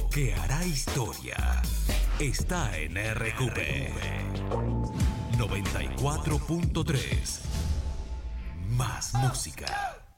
que hará historia está en RQP 94.3. Más música.